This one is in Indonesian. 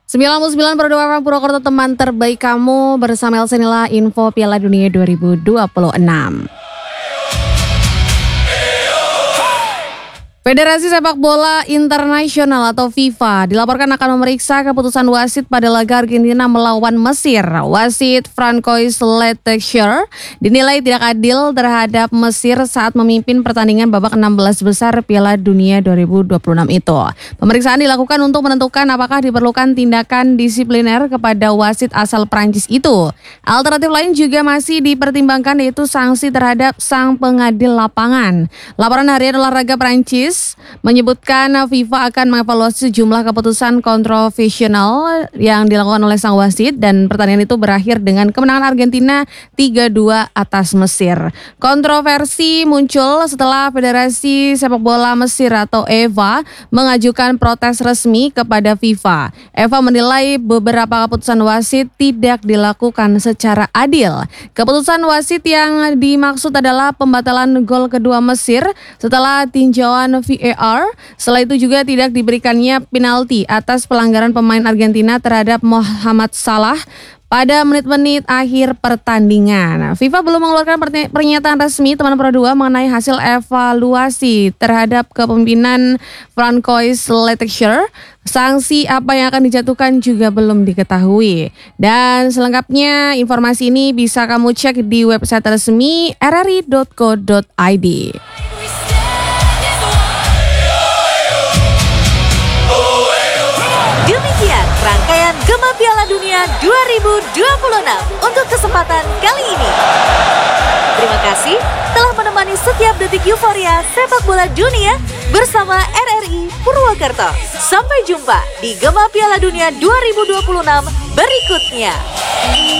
99,2 FM Purwokerto, teman terbaik kamu, bersama Elsenila Info Piala Dunia 2026. Federasi Sepak Bola Internasional atau FIFA dilaporkan akan memeriksa keputusan wasit pada laga Argentina melawan Mesir. Wasit Francois Letexler dinilai tidak adil terhadap Mesir saat memimpin pertandingan babak 16 besar Piala Dunia 2026 itu. Pemeriksaan dilakukan untuk menentukan apakah diperlukan tindakan disipliner kepada wasit asal Prancis itu. Alternatif lain juga masih dipertimbangkan, yaitu sanksi terhadap sang pengadil lapangan. Laporan Harian Olahraga Prancis menyebutkan FIFA akan mengevaluasi sejumlah keputusan kontroversial yang dilakukan oleh sang wasit, dan pertandingan itu berakhir dengan kemenangan Argentina 3-2 atas Mesir. Kontroversi muncul setelah Federasi Sepak Bola Mesir atau EVA mengajukan protes resmi kepada FIFA. EVA menilai beberapa keputusan wasit tidak dilakukan secara adil. Keputusan wasit yang dimaksud adalah pembatalan gol kedua Mesir setelah tinjauan VAR. Setelah itu juga tidak diberikannya penalti atas pelanggaran pemain Argentina terhadap Mohamed Salah pada menit-menit akhir pertandingan. FIFA belum mengeluarkan pernyataan resmi teman Pro 2 mengenai hasil evaluasi terhadap kepemimpinan Francois Letexler. Sanksi apa yang akan dijatuhkan juga belum diketahui. Dan selengkapnya informasi ini bisa kamu cek di website resmi rri.co.id. Demikian rangkaian Gema Piala Dunia 2026 untuk kesempatan kali ini. Terima kasih telah menemani setiap detik euforia sepak bola dunia bersama RRI Purwokerto. Sampai jumpa di Gema Piala Dunia 2026 berikutnya.